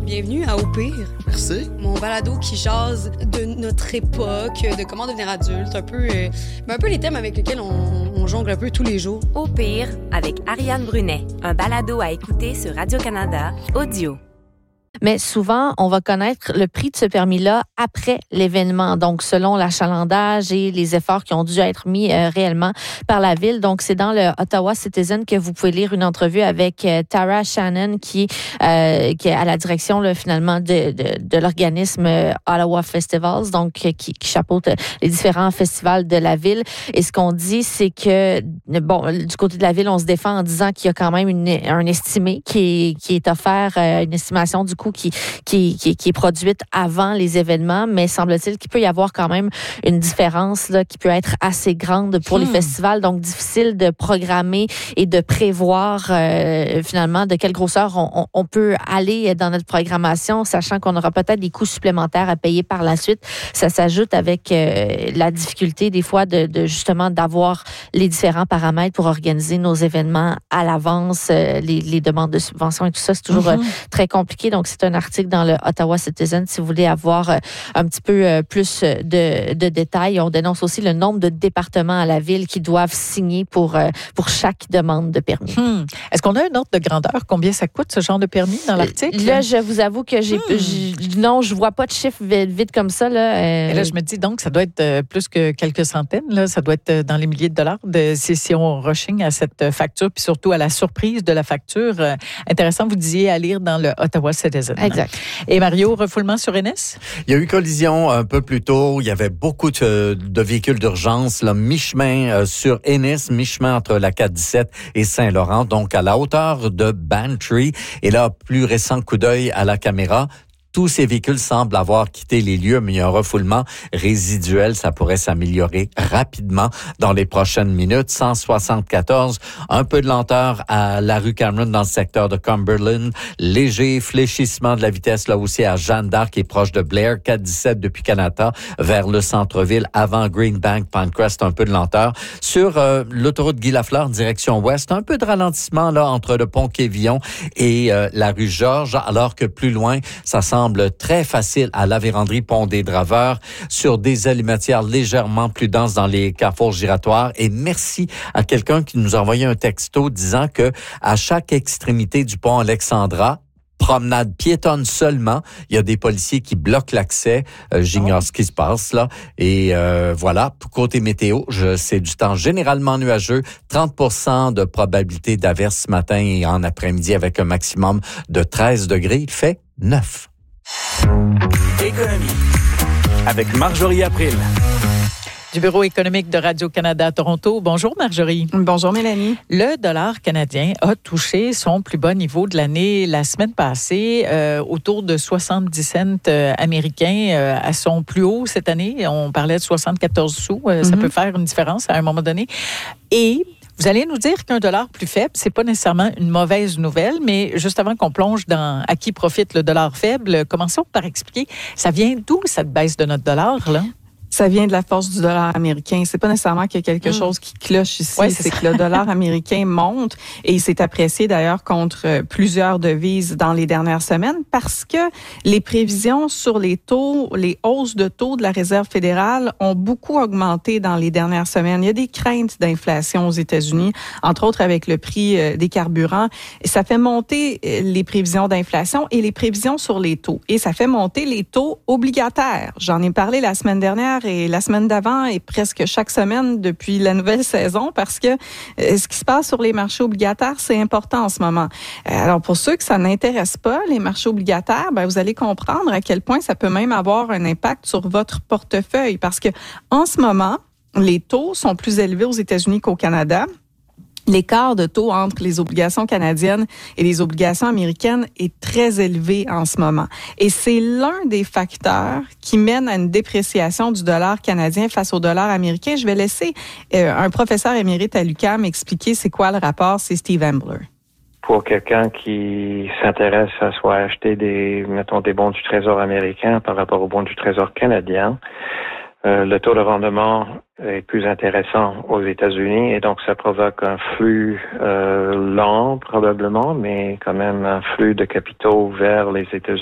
Bienvenue à Au pire. Merci. Mon balado qui jase de notre époque, de comment devenir adulte, un peu les thèmes avec lesquels on jongle un peu tous les jours. Au pire, avec Ariane Brunet, un balado à écouter sur Radio-Canada, audio. Mais souvent, on va connaître le prix de ce permis-là après l'événement, donc selon l'achalandage et les efforts qui ont dû être mis réellement par la Ville. Donc, c'est dans le Ottawa Citizen que vous pouvez lire une entrevue avec Tara Shannon, qui est à la direction là, finalement de l'organisme Ottawa Festivals, donc qui chapeaute les différents festivals de la Ville. Et ce qu'on dit, c'est que, bon, du côté de la Ville, on se défend en disant qu'il y a quand même un estimé qui est offert, une estimation du coût qui est produite avant les événements, mais semble-t-il qu'il peut y avoir quand même une différence là, qui peut être assez grande pour les festivals, donc difficile de programmer et de prévoir finalement de quelle grosseur on peut aller dans notre programmation, sachant qu'on aura peut-être des coûts supplémentaires à payer par la suite. Ça s'ajoute avec la difficulté des fois de justement d'avoir les différents paramètres pour organiser nos événements à l'avance, les demandes de subventions et tout ça, c'est toujours très compliqué. Donc, c'est un article dans le Ottawa Citizen si vous voulez avoir un petit peu plus de détails. On dénonce aussi le nombre de départements à la Ville qui doivent signer pour chaque demande de permis. Est-ce qu'on a un ordre de grandeur? Combien ça coûte, ce genre de permis, dans l'article? Là, je vous avoue que non, je vois pas de chiffre vite comme ça. Là, Et là, je me dis donc, ça doit être plus que quelques centaines. Là. Ça doit être dans les milliers de dollars si on rushing à cette facture, puis surtout à la surprise de la facture. Intéressant, vous disiez à lire dans le Ottawa Citizen. Exact. Et Mario, refoulement sur Ennis? Il y a eu collision un peu plus tôt. Il y avait beaucoup de véhicules d'urgence, là, mi-chemin sur Ennis, mi-chemin entre la 417 et Saint-Laurent, donc à la hauteur de Bantry. Et là, plus récent coup d'œil à la caméra. Tous ces véhicules semblent avoir quitté les lieux, mais il y a un refoulement résiduel. Ça pourrait s'améliorer rapidement dans les prochaines minutes. 174, un peu de lenteur à la rue Cameron dans le secteur de Cumberland. Léger fléchissement de la vitesse là aussi à Jeanne d'Arc qui est proche de Blair. 417 depuis Canada vers le centre-ville avant Greenbank, Pinecrest, un peu de lenteur. Sur l'autoroute Guy Lafleur, direction ouest, un peu de ralentissement là entre le pont Quévillon et la rue Georges, alors que plus loin, ça semble très facile à la Vérandrie, pont des Draveurs, sur des alimentières légèrement plus denses dans les carrefours giratoires. Et merci à quelqu'un qui nous a envoyé un texto disant que à chaque extrémité du pont Alexandra, promenade piétonne seulement. Il y a des policiers qui bloquent l'accès. J'ignore ce qui se passe là. Et voilà, côté météo, c'est du temps généralement nuageux. 30% de probabilité d'averse ce matin et en après-midi avec un maximum de 13 degrés. Il fait 9. Économie avec Marjorie April. Du Bureau économique de Radio-Canada à Toronto. Bonjour Marjorie. Bonjour Mélanie. Le dollar canadien a touché son plus bas niveau de l'année la semaine passée, autour de 70 cents américains à son plus haut cette année. On parlait de 74 sous. Ça peut faire une différence à un moment donné. Et vous allez nous dire qu'un dollar plus faible, c'est pas nécessairement une mauvaise nouvelle, mais juste avant qu'on plonge dans à qui profite le dollar faible, commençons par expliquer, ça vient d'où cette baisse de notre dollar, là? Ça vient de la force du dollar américain. C'est pas nécessairement qu'il y a quelque chose qui cloche ici. Ouais, c'est que le dollar américain monte et il s'est apprécié d'ailleurs contre plusieurs devises dans les dernières semaines parce que les prévisions sur les taux, les hausses de taux de la Réserve fédérale ont beaucoup augmenté dans les dernières semaines. Il y a des craintes d'inflation aux États-Unis, entre autres avec le prix des carburants. Et ça fait monter les prévisions d'inflation et les prévisions sur les taux. Et ça fait monter les taux obligataires. J'en ai parlé la semaine dernière et la semaine d'avant et presque chaque semaine depuis la nouvelle saison parce que ce qui se passe sur les marchés obligataires, c'est important en ce moment. Alors, pour ceux que ça n'intéresse pas, les marchés obligataires, vous allez comprendre à quel point ça peut même avoir un impact sur votre portefeuille parce que en ce moment, les taux sont plus élevés aux États-Unis qu'au Canada. L'écart de taux entre les obligations canadiennes et les obligations américaines est très élevé en ce moment. Et c'est l'un des facteurs qui mène à une dépréciation du dollar canadien face au dollar américain. Je vais laisser un professeur émérite à l'UQAM expliquer c'est quoi le rapport, c'est Steve Ambler. Pour quelqu'un qui s'intéresse à soit acheter des bons du Trésor américain par rapport aux bons du Trésor canadien, le taux de rendement est plus intéressant aux États-Unis et donc ça provoque un flux lent probablement, mais quand même un flux de capitaux vers les États-Unis.